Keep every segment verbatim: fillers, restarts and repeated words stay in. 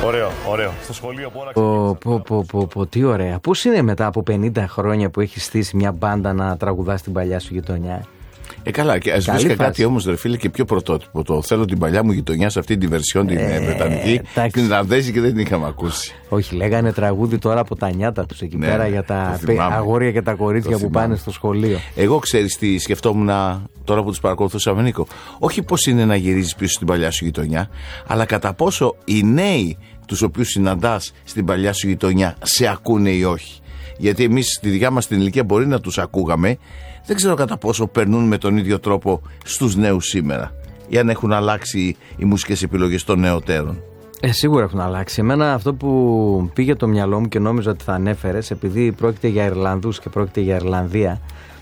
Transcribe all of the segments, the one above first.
Ωραίο, ωραίο. Στο σχολείο που όλα Πω, πω, πω, πω, πω, τι ωραία. Πώς είναι μετά από πενήντα χρόνια που έχεις στήσει μια μπάντα να τραγουδάς την παλιά σου γειτονιά? Ε, καλά, και ας βρεις και κάτι όμως, ρε φίλε, και πιο πρωτότυπο. Το θέλω την παλιά μου γειτονιά σε αυτή τη βερσιόν, την ε, βρετανική, ε, την Ιρλανδέζη, και δεν την είχαμε ακούσει. Όχι, λέγανε τραγούδι τώρα από τα νιάτα τους εκεί ναι, πέρα για τα αγόρια και τα κορίτσια που πάνε στο σχολείο. Εγώ ξέρεις τι σκεφτόμουν τώρα που τους παρακολουθούσαμε, Νίκο? Όχι πώς είναι να γυρίζεις πίσω στην παλιά σου γειτονιά, αλλά κατά πόσο οι νέοι τους οποίους συναντάς στην παλιά σου γειτονιά σε ακούνε ή όχι. Γιατί εμείς στη δικιά μας την ηλικία μπορεί να τους ακούγαμε, δεν ξέρω κατά πόσο περνούν με τον ίδιο τρόπο στους νέους σήμερα, ή αν έχουν αλλάξει οι μουσικές επιλογές των νεωτέρων. Ε, σίγουρα έχουν αλλάξει. Εμένα αυτό που πήγε το μυαλό μου και νόμιζα ότι θα ανέφερες, επειδή πρόκειται για Ιρλανδούς και πρόκειται για Ιρλανδία,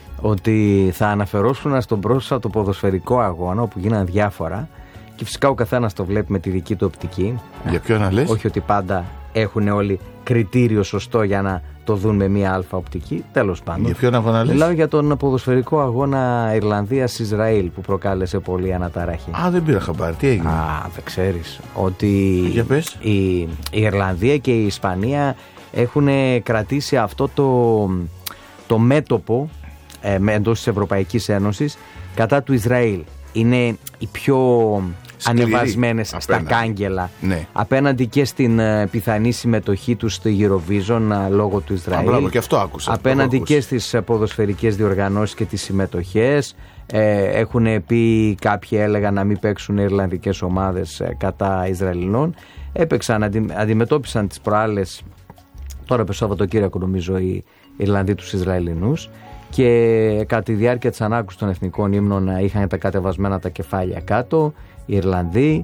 ότι θα αναφερόσουν στον πρόσφατο ποδοσφαιρικό αγώνα όπου γίνανε διάφορα και φυσικά ο καθένας το βλέπει με τη δική του οπτική. Για ποιο να λες? Όχι ότι πάντα έχουν όλοι κριτήριο σωστό για να το δουν με μία αλφα οπτική. Τέλος πάντων. Για ποιον αγώνα λες? Μιλάω για τον ποδοσφαιρικό αγώνα Ιρλανδίας-Ισραήλ που προκάλεσε πολλή αναταραχή. Α, δεν πήρα χαμπάρι. Τι έγινε? Α, δεν ξέρεις ότι για πες. Η, η Ιρλανδία και η Ισπανία έχουν κρατήσει αυτό το, το μέτωπο ε, εντός της Ευρωπαϊκής Ένωσης κατά του Ισραήλ. Είναι οι πιο σκληρή, ανεβασμένες απέναντι στα κάγκελα, ναι, απέναντι και στην uh, πιθανή συμμετοχή τους στο Eurovision uh, λόγω του Ισραήλ. Α, μπράβο, και αυτό άκουσα. Απέναντι και στις uh, ποδοσφαιρικές διοργανώσεις και τις συμμετοχές. Ε, έχουν πει, κάποιοι έλεγαν να μην παίξουν οι Ιρλανδικές ομάδες uh, κατά Ισραηλινών. Έπαιξαν, αντι, αντιμετώπισαν τις προάλλες, τώρα το Σαββατοκύριακο νομίζω, οι Ιρλανδοί τους Ισραηλινούς. Και κατά τη διάρκεια της ανάκουσης των εθνικών ύμνων είχαν τα κατεβασμένα τα κεφάλια κάτω. Οι Ιρλανδοί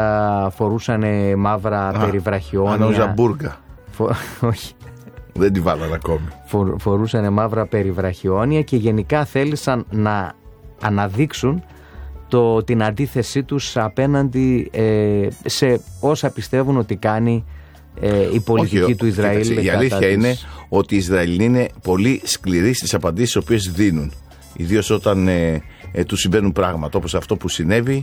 α, φορούσαν μαύρα α, περιβραχιόνια. Ανόζα μπουργκα. Φο... Όχι. Δεν τη βάλανε ακόμη. Φο... Φορούσαν μαύρα περιβραχιόνια και γενικά θέλησαν να αναδείξουν το, την αντίθεσή τους απέναντι ε, σε όσα πιστεύουν ότι κάνει Ε, η πολιτική Όχι, του Ισραήλ. Κοίταξε, η αλήθεια της... είναι ότι οι Ισραηλοί είναι πολύ σκληροί στις απαντήσεις τις οποίες δίνουν, ιδίως όταν ε, ε, τους συμβαίνουν πράγματα όπως αυτό που συνέβη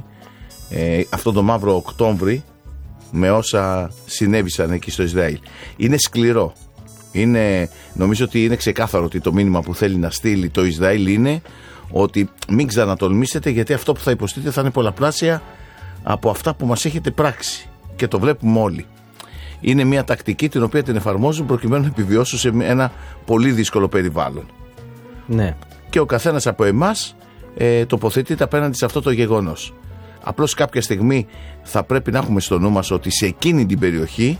ε, αυτό το μαύρο Οκτώβρη, με όσα συνέβησαν εκεί στο Ισραήλ. Είναι σκληρό. Είναι, νομίζω ότι είναι ξεκάθαρο ότι το μήνυμα που θέλει να στείλει το Ισραήλ είναι ότι μην ξανατολμήσετε, γιατί αυτό που θα υποστείτε θα είναι πολλαπλάσια από αυτά που μας έχετε πράξει, και το βλέπουμε όλοι. Είναι μια τακτική την οποία την εφαρμόζουν προκειμένου να επιβιώσουν σε ένα πολύ δύσκολο περιβάλλον. Ναι. Και ο καθένας από εμάς ε, τοποθετείται απέναντι σε αυτό το γεγονός. Απλώς κάποια στιγμή θα πρέπει να έχουμε στο νου μας ότι σε εκείνη την περιοχή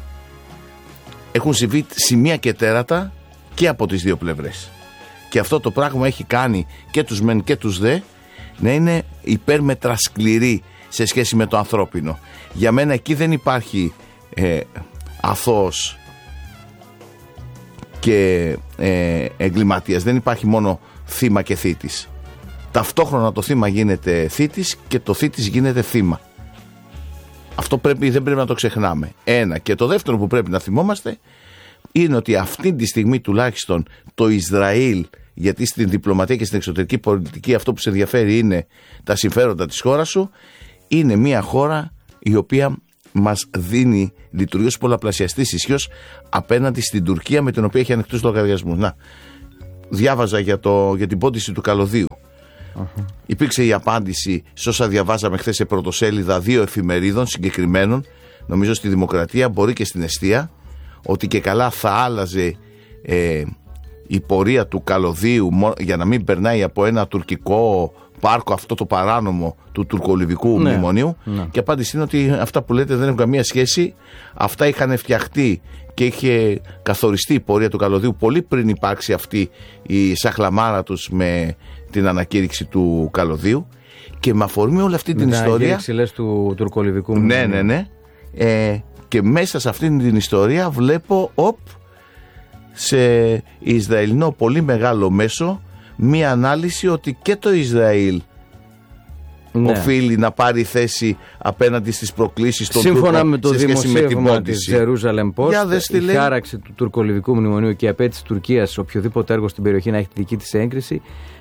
έχουν συμβεί σημεία και τέρατα και από τις δύο πλευρές. Και αυτό το πράγμα έχει κάνει και τους μεν και τους δε να είναι υπέρμετρα σκληροί σε σχέση με το ανθρώπινο. Για μένα εκεί δεν υπάρχει ε, αθώος και ε, εγκληματίας. Δεν υπάρχει μόνο θύμα και θήτης. Ταυτόχρονα το θύμα γίνεται θήτης και το θήτης γίνεται θύμα. Αυτό πρέπει, δεν πρέπει να το ξεχνάμε. Ένα. Και το δεύτερο που πρέπει να θυμόμαστε είναι ότι αυτή τη στιγμή τουλάχιστον το Ισραήλ, γιατί στην διπλωματία και στην εξωτερική πολιτική αυτό που σε ενδιαφέρει είναι τα συμφέροντα της χώρας σου, είναι μια χώρα η οποία μας δίνει, λειτουργεί ως πολλαπλασιαστής ισχύος απέναντι στην Τουρκία, με την οποία έχει ανοιχτούς λογαριασμούς. Να, διάβαζα για, το, για την πόντιση του καλωδίου. Uh-huh. Υπήρξε η απάντηση σε όσα διαβάζαμε χθες σε πρωτοσέλιδα δύο εφημερίδων συγκεκριμένων, νομίζω στη Δημοκρατία, μπορεί και στην Εστία, ότι και καλά θα άλλαζε ε, η πορεία του καλωδίου για να μην περνάει από ένα τουρκικό πάρκο, αυτό το παράνομο του τουρκολιβικού ναι, μνημονίου. Ναι. Και η απάντηση είναι ότι αυτά που λέτε δεν έχουν καμία σχέση. Αυτά είχαν φτιαχτεί και είχε καθοριστεί η πορεία του καλωδίου πολύ πριν υπάρξει αυτή η σαχλαμάρα τους με την ανακήρυξη του καλωδίου. Και με αφορμή όλη αυτή την ιστορία. Με ανακήρυξη λες του τουρκολιβικού μνημονίου. Ναι, ναι, ναι. Ε, και μέσα σε αυτή την ιστορία βλέπω οπ, σε Ισραηλινό πολύ μεγάλο μέσο μία ανάλυση ότι και το Ισραήλ ναι, οφείλει να πάρει θέση απέναντι στις προκλήσεις των Τούρκων. Σύμφωνα με το δημοσίευμα της Jerusalem Post, η λέει. χάραξη του τουρκολιβικού μνημονίου και η απέτηση της Τουρκίας σε οποιοδήποτε έργο στην περιοχή να έχει τη δική της έγκριση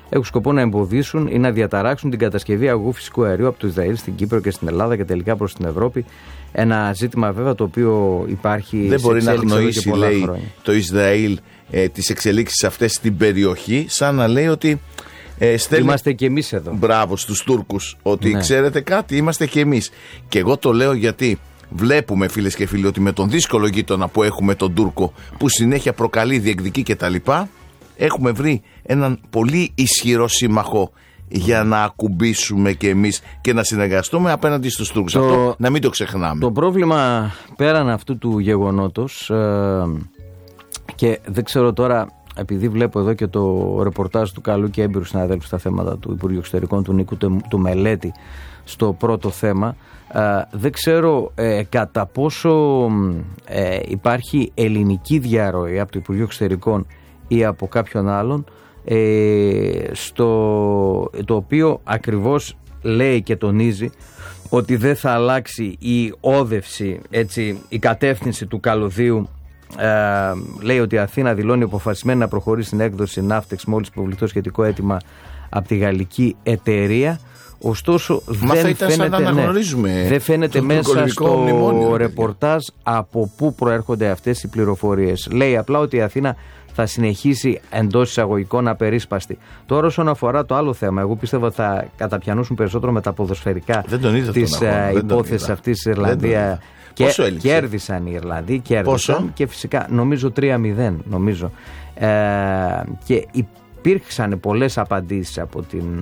έχουν σκοπό να εμποδίσουν ή να διαταράξουν την κατασκευή αγωγού φυσικού αερίου από το Ισραήλ στην Κύπρο και στην Ελλάδα και τελικά προς την Ευρώπη. Ένα ζήτημα βέβαια το οποίο υπάρχει. Δεν σε μπορεί να αγνοήσει, λέει χρόνια. το Ισραήλ ε, τις εξελίξεις αυτές στην περιοχή, σαν να λέει ότι ε, στέλνει... Είμαστε και εμείς εδώ. Μπράβο στους Τούρκους, ότι ναι. ξέρετε κάτι, είμαστε και εμείς. Και εγώ το λέω γιατί βλέπουμε, φίλες και φίλοι, ότι με τον δύσκολο γείτονα που έχουμε, τον Τούρκο, που συνέχεια προκαλεί, διεκδικεί κτλ., έχουμε βρει έναν πολύ ισχυρό σύμμαχο για να ακουμπήσουμε και εμείς και να συνεργαστούμε απέναντι στους Τούρκους. Το... Αυτό να μην το ξεχνάμε. Το πρόβλημα πέραν αυτού του γεγονότος, ε, και δεν ξέρω τώρα, επειδή βλέπω εδώ και το ρεπορτάζ του καλού και έμπειρου συναδέλφου στα θέματα του Υπουργείου Εξωτερικών, του Νίκου του, του Μελέτη, στο πρώτο θέμα, ε, δεν ξέρω ε, κατά πόσο ε, υπάρχει ελληνική διαρροή από το Υπουργείο Εξωτερικών ή από κάποιον άλλον, ε, στο, το οποίο ακριβώς λέει και τονίζει ότι δεν θα αλλάξει η όδευση, έτσι, η κατεύθυνση του καλωδίου. Ε, λέει ότι η Αθήνα δηλώνει αποφασισμένη να προχωρήσει στην έκδοση Ναύτεξ μόλις υποβληθεί σχετικό αίτημα από τη γαλλική εταιρεία. Ωστόσο Μα δεν φαίνεται, ναι, δεν φαίνεται μέσα στο μνημόνιο, ρεπορτάζ από πού προέρχονται αυτές οι πληροφορίες. Λέει απλά ότι η Αθήνα θα συνεχίσει εντός εισαγωγικών απερίσπαστη. Τώρα, όσον αφορά το άλλο θέμα, εγώ πίστευα ότι θα καταπιανούσουν περισσότερο με τα ποδοσφαιρικά της υπόθεσης αυτής της Ιρλανδία. Και κέρδισαν οι Ιρλανδοί, κέρδισαν. Πόσο? Και φυσικά νομίζω τρία μηδέν, νομίζω. Ε, και υπήρξαν πολλές απαντήσεις από την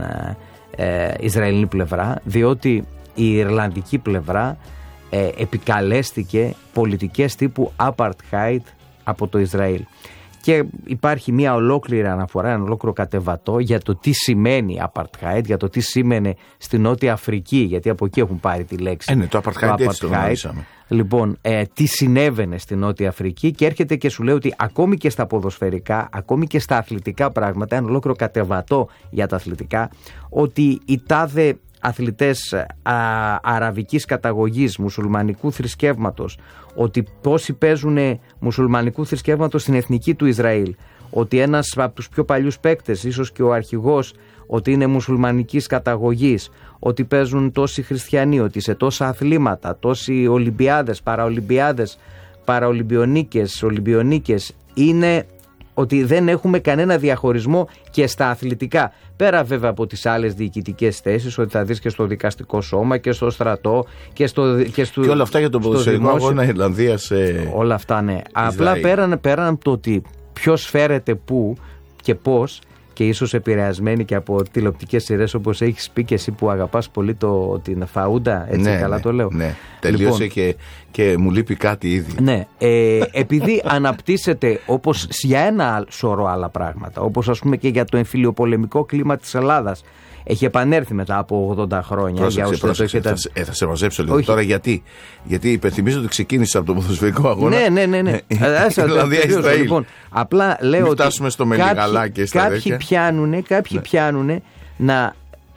ε, Ισραηλινή πλευρά, διότι η Ιρλανδική πλευρά ε, επικαλέστηκε πολιτικές τύπου apartheid από το Ισραήλ. Και υπάρχει μια ολόκληρη αναφορά, ένα ολόκληρο κατεβατό για το τι σημαίνει apartheid, για το τι σήμαινε στη Νότια Αφρική, γιατί από εκεί έχουν πάρει τη λέξη. Ε, ναι, το apartheid, το έτσι το γνωρίσαμε. Λοιπόν, ε, τι συνέβαινε στη Νότια Αφρική, και έρχεται και σου λέει ότι ακόμη και στα ποδοσφαιρικά, ακόμη και στα αθλητικά πράγματα, ένα ολόκληρο κατεβατό για τα αθλητικά, ότι οι τάδε αθλητές α, αραβικής καταγωγής, μουσουλμανικού θρησκεύματος, ότι πόσοι παίζουν μουσουλμανικού θρησκεύματος στην εθνική του Ισραήλ, ότι ένας από τους πιο παλιούς παίκτες, ίσως και ο αρχηγός, ότι είναι μουσουλμανικής καταγωγής, ότι παίζουν τόσοι χριστιανοί, ότι σε τόσα αθλήματα, τόσοι Ολυμπιάδες, παραολυμπιάδες, παραολυμπιονίκες, Ολυμπιονίκες, είναι ότι δεν έχουμε κανένα διαχωρισμό και στα αθλητικά. Πέρα βέβαια από τις άλλες διοικητικές θέσεις, ότι θα δεις και στο δικαστικό σώμα και στο στρατό και στο. Και, στο, και όλα αυτά για τον ποδοσφαιρικό αγώνα Ιρλανδίας. Ε, όλα αυτά, ναι. Απλά πέραν, πέραν από το ότι ποιος φέρεται πού και πώς, και ίσως επηρεασμένοι και από τηλεοπτικές σειρές, όπως έχεις πει και εσύ που αγαπάς πολύ το, την Φαούντα, έτσι, ναι, καλά, ναι, το λέω. Ναι, τελείωσε, λοιπόν, και, και μου λείπει κάτι ήδη. Ναι, ε, επειδή αναπτύσσεται όπως για ένα σωρό άλλα πράγματα, όπως ας πούμε και για το εμφυλιοπολεμικό κλίμα της Ελλάδας, έχει επανέλθει μετά από ογδόντα χρόνια. Πρόσεξε, για πρόσεξε, θα, ε, θα σε μαζέψω λίγο. Όχι. Τώρα γιατί, γιατί υπενθυμίζω ότι ξεκίνησε από το ποδοσφαιρικό αγώνα. Ναι, ναι, ναι, ναι. Ιρλανδία-Ισραήλ. Λοιπόν, απλά λέω Μην ότι φτάσουμε στο Μελιγαλά και στα κάποιοι τέτοια. Πιάνουνε, κάποιοι ναι. πιάνουνε να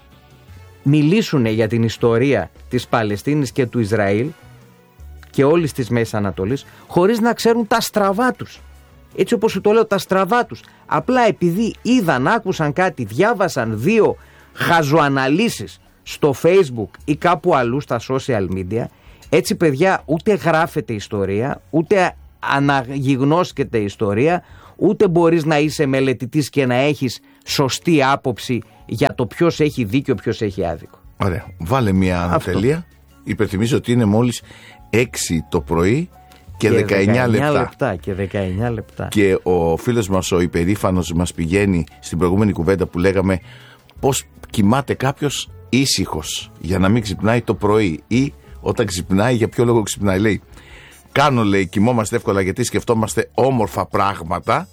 μιλήσουν για την ιστορία της Παλαιστίνης και του Ισραήλ και όλης της Μέσης Ανατολής, χωρίς να ξέρουν τα στραβά τους. Έτσι όπως σου το λέω, τα στραβά τους. Απλά επειδή είδαν, άκουσαν κάτι, διάβασαν δύο χαζοαναλύσεις στο Facebook ή κάπου αλλού στα social media, έτσι παιδιά ούτε γράφεται ιστορία, ούτε αναγιγνώσκεται ιστορία, ούτε μπορείς να είσαι μελετητής και να έχεις σωστή άποψη για το ποιος έχει δίκιο, ποιος έχει άδικο. Ωραία, βάλε μια ανατελεία. Υπενθυμίζω ότι είναι μόλις έξι το πρωί και, και δεκαεννιά λεπτά. Και δεκαεννιά λεπτά. Και ο φίλος μας ο υπερήφανος μας πηγαίνει στην προηγούμενη κουβέντα που λέγαμε πώς κοιμάται κάποιος ήσυχος για να μην ξυπνάει το πρωί, ή όταν ξυπνάει για ποιο λόγο ξυπνάει. Λέει, κάνω, λέει, κοιμόμαστε εύκολα γιατί σκεφτόμαστε όμορφα πράγματα.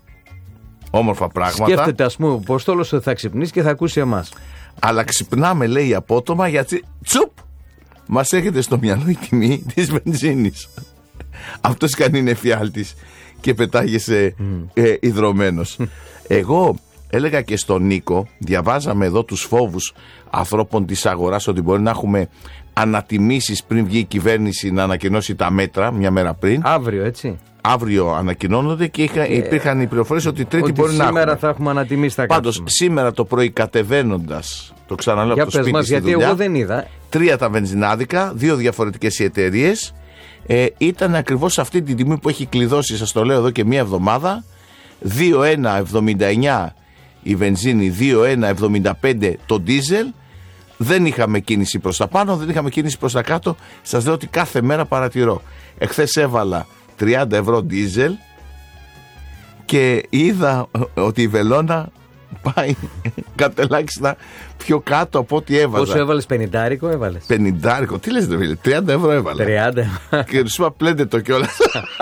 Όμορφα πράγματα. Σκέφτεται, ας πούμε, ο Απόστολος ότι θα ξυπνήσει και θα ακούσει εμάς. Αλλά ξυπνάμε, λέει, απότομα γιατί τσουπ, μας έρχεται στο μυαλό η τιμή της βενζίνης. Αυτός κάνει είναι εφιάλτης και πετάγεσαι mm. ε, ιδρωμένος. Εγώ έλεγα και στον Νίκο, διαβάζαμε εδώ τους φόβους ανθρώπων της αγοράς ότι μπορεί να έχουμε ανατιμήσεις πριν βγει η κυβέρνηση να ανακοινώσει τα μέτρα μια μέρα πριν. Αύριο, έτσι. αύριο ανακοινώνονται και είχα, υπήρχαν οι πληροφορίες ότι Τρίτη ότι μπορεί να έχουμε. Σήμερα θα έχουμε ανατιμήσει τα Πάντως, καύσιμα. σήμερα το πρωί κατεβαίνοντας, το ξαναλέω από το σπίτι μας, στη γιατί δουλειά, εγώ δεν είδα. τρία τα βενζινάδικα, δύο διαφορετικές οι εταιρείες. Ε, ήταν ακριβώς αυτή την τιμή που έχει κλειδώσει, σας το λέω εδώ και μία εβδομάδα. δύο ένα εβδομήντα εννιά η βενζίνη, δύο ένα εβδομήντα πέντε το ντίζελ. Δεν είχαμε κίνηση προς τα πάνω, δεν είχαμε κίνηση προς τα κάτω. Σας λέω ότι κάθε μέρα παρατηρώ. Εχθές έβαλα τριάντα ευρώ ντίζελ και είδα ότι η βελόνα πάει κατελάχιστα πιο κάτω από ό,τι έβαζα. Πόσο έβαλες, πενηντάρικο έβαλες? Πενηντάρικο, τι λες, ρε, τριάντα ευρώ έβαλα. τριάντα. Και σου είπα, πλέντε το κιόλας.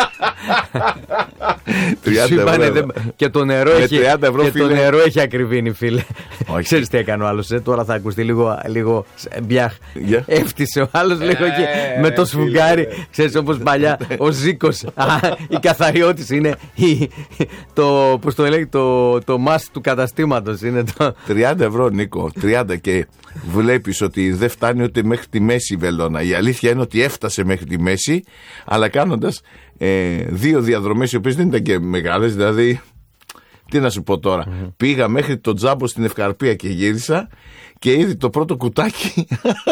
Σου είπανε, δε... Και το νερό, έχει... ευρώ, και φίλε. το νερό έχει ακριβήνει, φίλε. Όχι. Ξέρεις τι έκανε ο άλλος, ε? Τώρα θα ακουστεί λίγο, λίγο μπιάχ. Yeah. Έφτιασε ο άλλος λίγο και Ε, με το φίλε. σφουγγάρι. Ξέρεις, όπως παλιά ο Ζήκος. Α, η καθαριότης είναι η... το, πώς το λέει, το, το μάσ του καταστήματος. Είναι το... τριάντα ευρώ, Νίκο, τριάντα, και βλέπεις ότι δεν φτάνει ούτε μέχρι τη μέση η βελόνα. Η αλήθεια είναι ότι έφτασε μέχρι τη μέση, αλλά κάνοντας ε, δύο διαδρομές οι οποίες δεν ήταν και μεγάλες, δηλαδή, τι να σου πω τώρα, mm-hmm. πήγα μέχρι το Τζάμπο στην Ευκαρπία και γύρισα και ήδη το πρώτο κουτάκι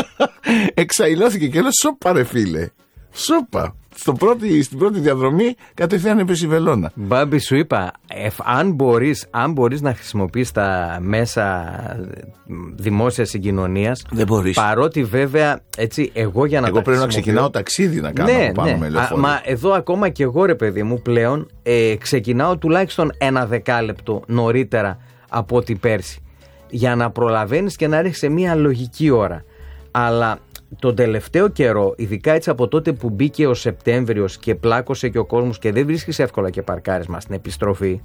εξαϊλώθηκε και λέω, σώπα ρε φίλε, σώπα. Στο πρώτη, στην πρώτη διαδρομή κατευθείαν έπεσε η βελόνα. Μπάμπη, σου είπα, εφ, αν μπορείς, αν μπορείς να χρησιμοποιείς τα μέσα δημόσιας συγκοινωνίας, δεν μπορείς. Παρότι βέβαια, έτσι, εγώ για να εγώ τα πρέπει χρησιμοποιώ... να ξεκινάω ταξίδι να κάνω, ναι, πάνω ναι. με λεωφορείο. Μα εδώ ακόμα και εγώ, ρε παιδί μου, πλέον ε, ξεκινάω τουλάχιστον ένα δεκάλεπτο νωρίτερα από ό,τι πέρσι, για να προλαβαίνεις και να ρίξεις σε μια λογική ώρα. Αλλά τον τελευταίο καιρό, ειδικά έτσι από τότε που μπήκε ο Σεπτέμβριος και πλάκωσε και ο κόσμος και δεν βρίσκεις εύκολα και παρκάρισμα στην επιστροφή,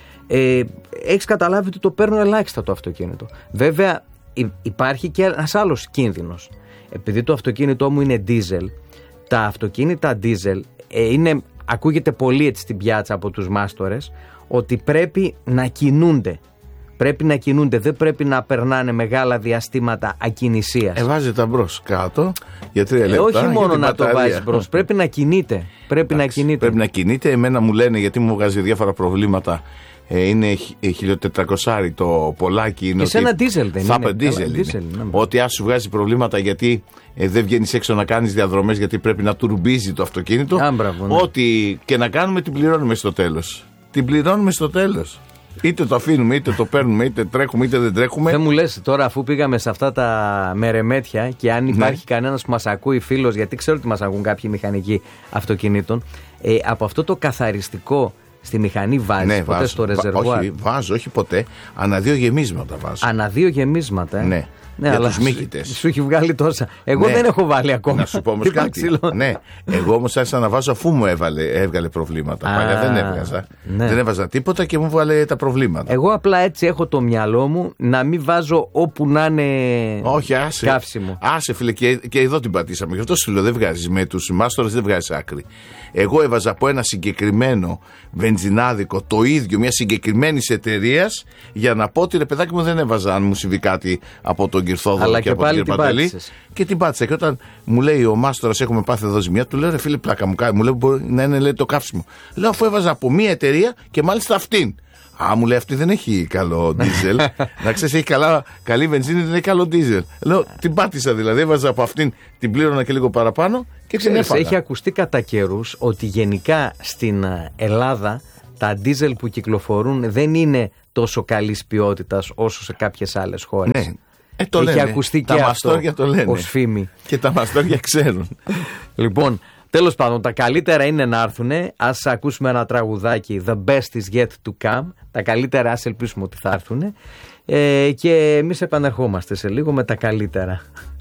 ε, έχεις καταλάβει ότι το παίρνω ελάχιστα το αυτοκίνητο. Βέβαια υπάρχει και ένας άλλος κίνδυνος. Επειδή το αυτοκίνητό μου είναι diesel, τα αυτοκίνητα diesel ε, είναι, ακούγεται πολύ έτσι στην πιάτσα από τους μάστορες, ότι πρέπει να κινούνται. Πρέπει να κινούνται, δεν πρέπει να περνάνε μεγάλα διαστήματα ακινησίας. Ε, βάζει τα μπρος κάτω για τρία λεπτά. Ε, όχι μόνο να το μπαταρία. βάζεις μπρος, πρέπει να κινείται. Πρέπει Εντάξει, να κινείται. Πρέπει να κινείται. Εμένα μου λένε, γιατί μου βγάζει διάφορα προβλήματα, ε, είναι χίλια τετρακόσια το πολλάκι. Είναι και σε ένα diesel δεν θα είναι. diesel είναι. Diesel, ναι. Ότι αν σου βγάζει προβλήματα γιατί ε, δεν βγαίνεις έξω να κάνεις διαδρομές, γιατί πρέπει να τουρμπίζει το αυτοκίνητο. Α, μπράβο, ναι. Ό,τι και να κάνουμε την πληρώνουμε στο τέλος. Την πληρώνουμε στο τέλος. Είτε το αφήνουμε, είτε το παίρνουμε, είτε τρέχουμε, είτε δεν τρέχουμε. Δεν μου λες τώρα, αφού πήγαμε σε αυτά τα μερεμέτια, και αν υπάρχει ναι. κανένας που μας ακούει, φίλος, γιατί ξέρω ότι μας ακούν κάποιοι μηχανικοί αυτοκινήτων, ε, από αυτό το καθαριστικό στη μηχανή βάζεις, ναι, ποτέ βάζω, στο ρεζερβουάρ? Όχι, βάζω, όχι ποτέ. Ανά δύο γεμίσματα βάζω. Ανά δύο γεμίσματα, ε. Ναι. Ναι, για αλλά τους μύχητες. Σου, σου έχει βγάλει τόσα. Εγώ ναι. δεν έχω βάλει ακόμα. Να σου πω όμως κάτι. Ναι. Εγώ όμως άρχισα να βάζω αφού μου έβαλε, έβγαλε προβλήματα. Α, παλιά δεν έβγαζα. Ναι. Δεν έβαζα τίποτα και μου βγάλε τα προβλήματα. Εγώ απλά έτσι έχω το μυαλό μου να μην βάζω όπου να είναι. Όχι, άσε. Καύσιμο. Άσε, φίλε, και, και εδώ την πατήσαμε. Γι' αυτό σου λέω, δεν βγάζεις με τους μάστορες, δεν βγάζεις άκρη. Εγώ έβαζα από ένα συγκεκριμένο βενζινάδικο το ίδιο μια συγκεκριμένη εταιρεία για να πω ότι ρε παιδάκι μου δεν έβαζα αν μου συμβεί κάτι από τον Κυρθόδωρο αλλά και, και από τον την Παντελή. Και την πάτησα. Και όταν μου λέει ο μάστορας έχουμε πάθει εδώ ζημιά, του λέω ρε φίλε, πλάκα μου κάνει. Μου λέει μπορεί να είναι λέει, το καύσιμο. Λέω αφού έβαζα από μια εταιρεία και μάλιστα αυτήν. Α, μου λέει αυτή δεν έχει καλό ντίζελ. Να ξέρεις, έχει καλά, καλή βενζίνη, δεν έχει καλό ντίζελ. Λέω την πάτησα δηλαδή, έβαζα από αυτήν, την πλήρωνα και λίγο παραπάνω και ξενέφαγα. Έχει ακουστεί κατά καιρούς ότι γενικά στην Ελλάδα τα ντίζελ που κυκλοφορούν δεν είναι τόσο καλής ποιότητας όσο σε κάποιες άλλες χώρες. Ναι. Ε, το έχει λένε. ακουστεί τα και μαστόρια αυτό το λένε. ως φήμη. Και τα μαστόρια ξέρουν. Λοιπόν, τέλος πάντων, τα καλύτερα είναι να έρθουν. Ας ακούσουμε ένα τραγουδάκι. The best is yet to come. Τα καλύτερα ας ελπίσουμε ότι θα έρθουν. Ε, και εμείς επανερχόμαστε σε λίγο με τα καλύτερα.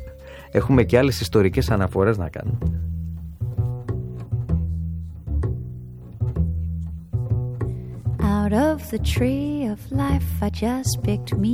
Έχουμε και άλλες ιστορικές αναφορές να κάνουμε. Out of the tree of life I just picked me